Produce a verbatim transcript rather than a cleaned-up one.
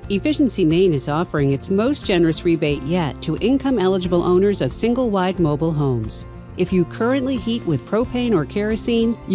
Efficiency Maine is offering its most generous rebate yet to income-eligible owners of single-wide mobile homes. If you currently heat with propane or kerosene,